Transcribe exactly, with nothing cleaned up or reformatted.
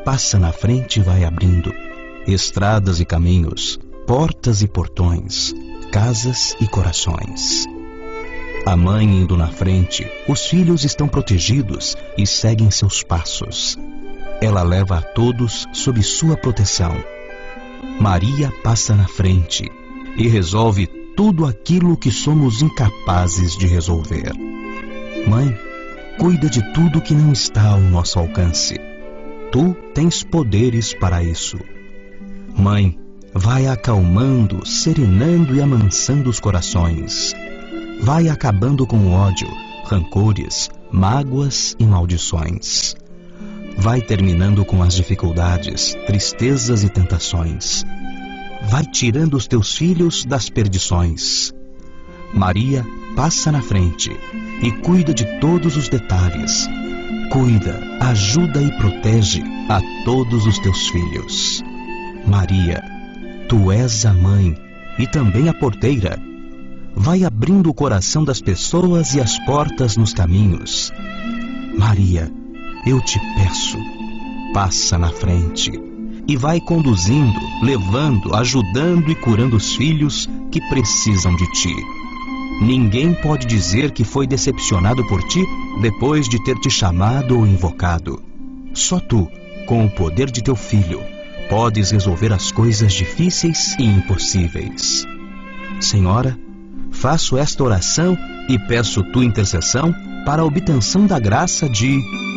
passa na frente e vai abrindo estradas e caminhos, portas e portões, casas e corações. A mãe indo na frente, os filhos estão protegidos e seguem seus passos. Ela leva a todos sob sua proteção. Maria passa na frente e resolve tudo aquilo que somos incapazes de resolver. Mãe, cuida de tudo que não está ao nosso alcance. Tu tens poderes para isso. Mãe, vai acalmando, serenando e amansando os corações. Vai acabando com o ódio, rancores, mágoas e maldições. Vai terminando com as dificuldades, tristezas e tentações. Vai tirando os teus filhos das perdições. Maria passa na frente e cuida de todos os detalhes. Cuida, ajuda e protege a todos os teus filhos. Maria, tu és a mãe e também a porteira. Vai abrindo o coração das pessoas e as portas nos caminhos. Maria, eu te peço, passa na frente e vai conduzindo, levando, ajudando e curando os filhos que precisam de ti. Ninguém pode dizer que foi decepcionado por ti depois de ter te chamado ou invocado. Só tu, com o poder de teu filho, podes resolver as coisas difíceis e impossíveis. Senhora, faço esta oração e peço tua intercessão para a obtenção da graça de